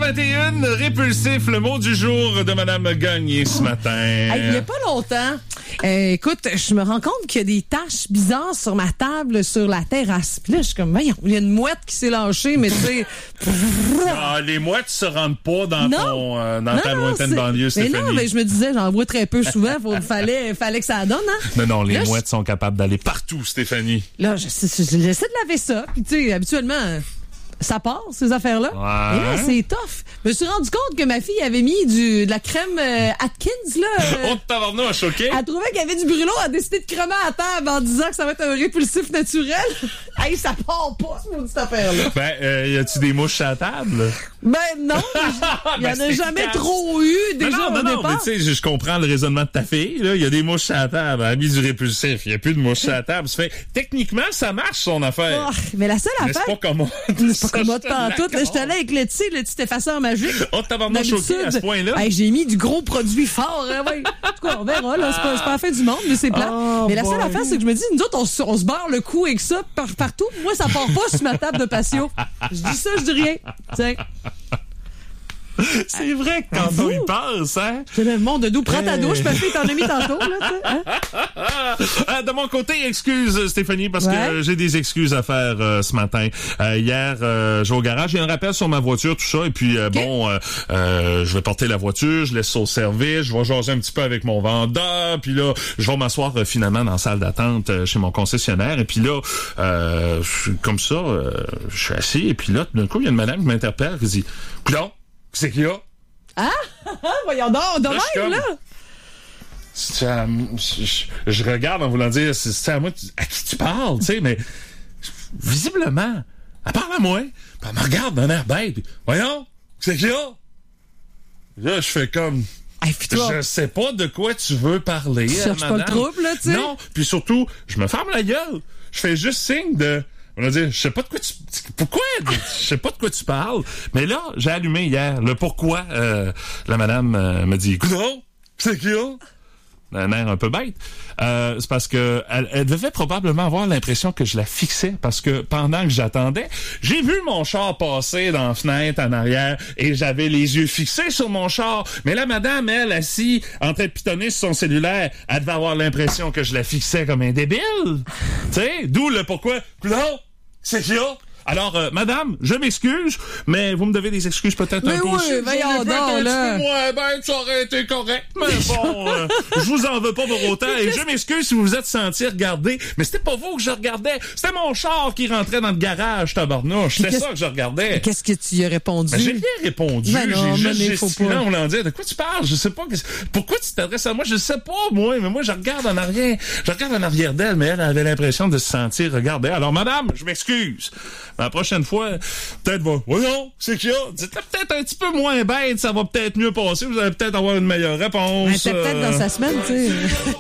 8h21, répulsif, le mot du jour de Madame Gagné ce matin. Il n'y a pas longtemps, écoute, je me rends compte qu'il y a des taches bizarres sur ma table, sur la terrasse. Puis là, je suis comme, voyons, il y a une mouette qui s'est lâchée, mais tu sais... Les mouettes se rendent pas dans ta lointaine banlieue, mais Stéphanie. non, mais je me disais, j'en vois très peu souvent, fallait que ça donne, hein? Non, les là, mouettes sont capables d'aller partout, Stéphanie. Là, j'essaie de laver ça, puis tu sais, habituellement... Ça part, ces affaires-là. Ouais. Et là, c'est tough. Je me suis rendu compte que ma fille avait mis de la crème Atkins, là. Oh, tabarnouche, OK? Elle trouvait qu'il y avait du brûlot, elle a décidé de cremer à table en disant que ça va être un répulsif naturel. Hey, ça part pas, cette affaire-là. Y a-tu des mouches à la table? Ben non, il y en a jamais trop eu, déjà, au départ. Mais tu sais, je comprends le raisonnement de ta fille, là. Il y a des mouches à la table, elle a mis du répulsif, il y a plus de mouches à la table. Ça fait, techniquement, ça marche, son affaire. Oh, mais la seule Mais affaire... c'est pas commode. C'est pas commode pantoute. Là, j'étais allée avec le petit effaceur magique. Oh, tabarnouche, choqué à ce point-là. Hey, j'ai mis du gros produit fort. Hein, ouais. En tout cas, on verra. Là, c'est pas la fin du monde, mais c'est plat. Mais la seule affaire, c'est que je me dis, nous autres, on se barre le cou avec ça partout. Moi, ça part pas sur ma table de patio. Je dis ça, je dis rien. Tiens. C'est vrai que quand on y pense, hein? C'est le monde de doux. Prends ta douche, ma fille, t'en as mis tantôt, là, tu sais, hein? De mon côté, excuse, Stéphanie, parce que j'ai des excuses à faire ce matin. Hier, je vais au garage, j'ai un rappel sur ma voiture, tout ça, et puis je vais porter la voiture, je laisse ça au service, je vais jaser un petit peu avec mon vendeur, puis là, je vais m'asseoir finalement dans la salle d'attente chez mon concessionnaire, et puis là, comme ça, je suis assis, et puis là, d'un coup, il y a une madame qui m'interpelle, qui dit « Coudonc, c'est qu'il y a? » Ah? Voyons donc, de même, là! Je regarde en voulant dire, c'est à moi, à qui tu parles, tu sais, mais visiblement, elle parle à moi, puis elle me regarde d'un air bête, puis, voyons, c'est qu'il y a? Là, je fais comme... Hey, je sais pas de quoi tu veux parler, tu cherches madame. pas le trouble, là, tu sais? Non, puis surtout, je me ferme la gueule. Je fais juste signe de... On va dire, je sais pas de quoi tu... Pourquoi? Je sais pas de quoi tu parles. Mais là, j'ai allumé hier le pourquoi la madame me dit, non, c'est qui là? Un air un peu bête. C'est parce que elle devait probablement avoir l'impression que je la fixais, parce que pendant que j'attendais, j'ai vu mon char passer dans la fenêtre en arrière et j'avais les yeux fixés sur mon char. Mais la madame, elle, assise, en train de pitonner sur son cellulaire, elle devait avoir l'impression que je la fixais comme un débile. Tu sais, d'où le pourquoi. Non, c'est qui là? Alors, madame, je m'excuse, mais vous me devez des excuses peut-être un peu aussi. Mais oui, voyons donc, là. Ouais, ben, ça aurait été correct, mais bon, je vous en veux pas pour autant, et je m'excuse si vous vous êtes senti regarder, mais c'était pas vous que je regardais, c'était mon char qui rentrait dans le garage, tabarnouche, c'est ça que je regardais. Qu'est-ce que tu y as répondu? Ben, j'ai rien répondu, ben non, j'ai juste gesticulé en voulant dire, de quoi tu parles? Je sais pas, pourquoi tu t'adresses à moi? Je sais pas, moi, mais moi, je regarde en arrière d'elle, mais elle avait l'impression de se sentir regardée. Alors, madame, je m'excuse. La prochaine fois, peut-être voyons, c'est qu'il y a. Dites-le peut-être un petit peu moins bête, ça va peut-être mieux passer, vous allez peut-être avoir une meilleure réponse. Ben, peut-être dans sa semaine, tu sais.